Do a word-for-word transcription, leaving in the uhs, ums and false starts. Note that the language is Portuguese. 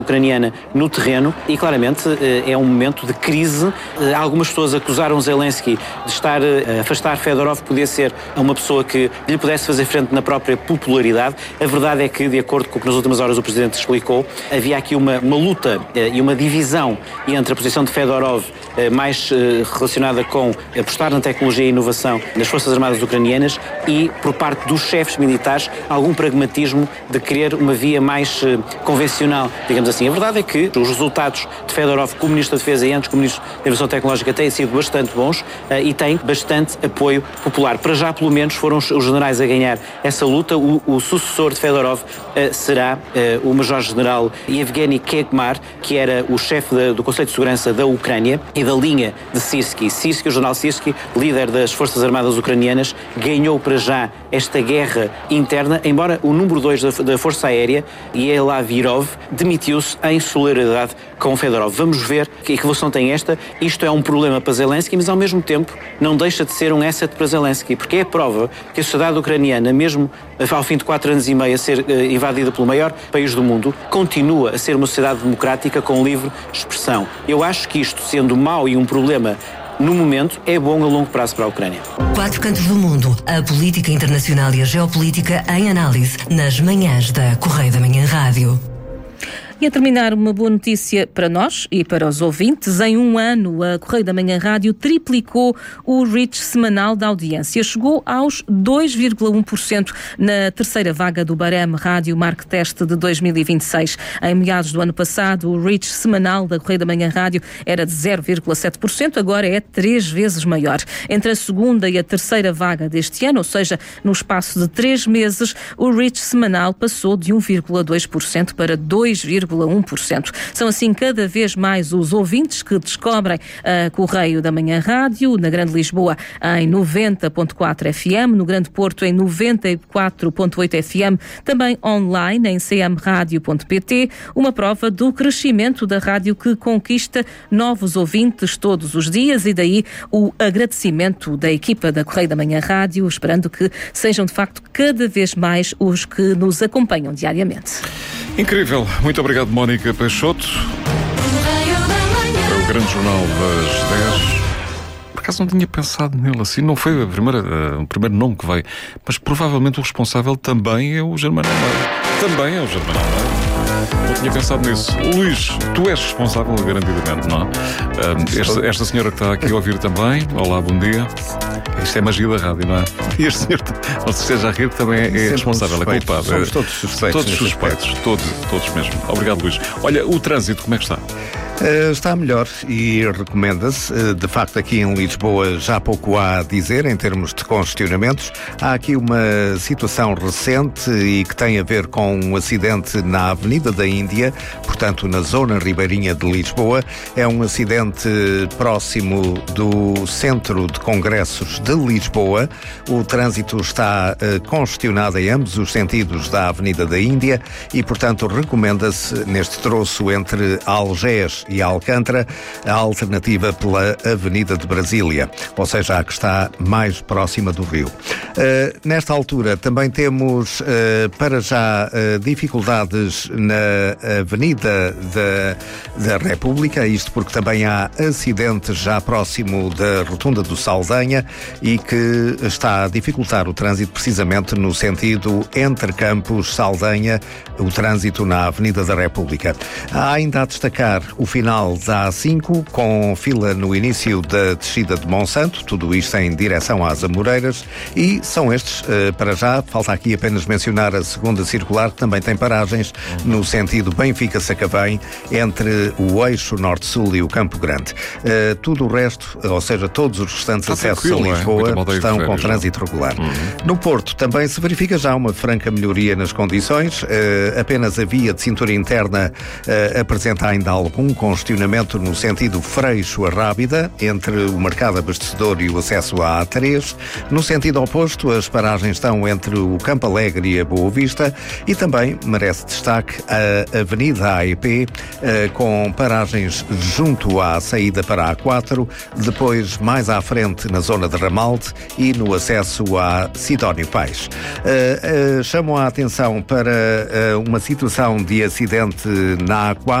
ucraniana no terreno e claramente é um momento de crise. Algumas pessoas acusaram Zelensky de estar a afastar Fedorov, podia ser uma pessoa que lhe pudesse fazer frente na própria popularidade. A verdade é que, de acordo com o que nas últimas horas o Presidente explicou, havia aqui uma, uma luta e uma divisão entre a posição de Fedorov, mais relacionada com apostar na tecnologia e inovação nas Forças Armadas ucranianas, e por parte dos chefes militares algum pragmatismo de querer uma via mais convencional, digamos assim. A verdade é que os resultados de Fedorov como Ministro da Defesa e antes como Ministro da Inovação Tecnológica têm sido bastante bons uh, e têm bastante apoio popular. Para já, pelo menos, foram os, os generais a ganhar essa luta. O, o sucessor de Fedorov uh, será uh, o Major-General Yevgeny Kegmar, que era o chefe de, do Conselho de Segurança da Ucrânia e da linha de Syrskyi. Syrskyi, o general Syrskyi, líder das Forças Armadas ucranianas, ganhou para já esta guerra interna, embora o número dois da, da Força Aérea, Yela Virov, demitiu-se em solidariedade com Fedorov. Vamos ver que evolução tem esta. Isto é um problema para Zelensky, mas ao mesmo tempo não deixa de ser um asset para Zelensky, porque é a prova que a sociedade ucraniana, mesmo ao fim de quatro anos e meio a ser uh, invadida pelo maior país do mundo, continua a ser uma sociedade democrática com livre expressão. Eu acho que isto, sendo mau e um problema no momento, é bom a longo prazo para a Ucrânia. Quatro cantos do mundo, a política internacional e a geopolítica em análise nas manhãs da Correio da Manhã Rádio. E a terminar, uma boa notícia para nós e para os ouvintes. Em um ano, a Correio da Manhã Rádio triplicou o reach semanal da audiência. Chegou aos dois vírgula um por cento na terceira vaga do Bareme Rádio Mark Test de dois mil e vinte e seis. Em meados do ano passado, o reach semanal da Correio da Manhã Rádio era de zero vírgula sete por cento, agora é três vezes maior. Entre a segunda e a terceira vaga deste ano, ou seja, no espaço de três meses, o reach semanal passou de um vírgula dois por cento para dois vírgula um por cento. São assim cada vez mais os ouvintes que descobrem a Correio da Manhã Rádio, na Grande Lisboa em noventa ponto quatro F M, no Grande Porto em noventa e quatro ponto oito F M, também online em c m radio ponto p t, uma prova do crescimento da rádio que conquista novos ouvintes todos os dias, e daí o agradecimento da equipa da Correio da Manhã Rádio, esperando que sejam de facto cada vez mais os que nos acompanham diariamente. Incrível. Muito obrigado, Mónica Peixoto. É o grande jornal das dez. Por acaso não tinha pensado nele assim. Não foi a primeira, uh, o primeiro nome que veio. Mas provavelmente o responsável também é o Germano Almeida. Também é o Germano Almeida. Não tinha pensado nisso. Luís, tu és responsável garantidamente, não é? Uh, esta, esta senhora que está aqui a ouvir também. Olá, bom dia. Isto é magia da rádio, não é? E este senhor, não se esteja a rir, também é, é responsável, é culpado. Somos todos suspeitos. Todos suspeitos, todos, todos mesmo. Obrigado, Luís. Olha, o trânsito, como é que está? Uh, está melhor e recomenda-se. Uh, de facto, aqui em Lisboa já pouco há a dizer em termos de congestionamentos. Há aqui uma situação recente e que tem a ver com um acidente na Avenida da Índia, portanto na zona ribeirinha de Lisboa. É um acidente próximo do Centro de Congressos de Lisboa. O trânsito está uh, congestionado em ambos os sentidos da Avenida da Índia e, portanto, recomenda-se neste troço entre Algés e Alcântara a alternativa pela Avenida de Brasília, ou seja, a que está mais próxima do Rio. Uh, nesta altura também temos uh, para já uh, dificuldades na Avenida da, da República, isto porque também há acidentes já próximo da Rotunda do Saldanha e que está a dificultar o trânsito precisamente no sentido entre Campos, Saldanha, o trânsito na Avenida da República. Há ainda a destacar o final da A cinco, com fila no início da descida de Monsanto, tudo isto em direção às Amoreiras, e são estes, uh, para já, falta aqui apenas mencionar a segunda circular, que também tem paragens no sentido Benfica-Sacavém, entre o eixo Norte-Sul e o Campo Grande. Uh, tudo o resto, ou seja, todos os restantes está acessos a Lisboa é? estão férias, com trânsito não? regular. Uhum. No Porto também se verifica já uma franca melhoria nas condições, uh, apenas a via de cintura interna uh, apresenta ainda algum congestionamento no sentido Freixo a Rábida, entre o mercado abastecedor e o acesso à A três. No sentido oposto, as paragens estão entre o Campo Alegre e a Boa Vista, e também merece destaque a Avenida A E P, eh, com paragens junto à saída para a A quatro, depois mais à frente na zona de Ramalde e no acesso a Sidónio Pais. Uh, uh, chamo a atenção para uh, uma situação de acidente na A quatro.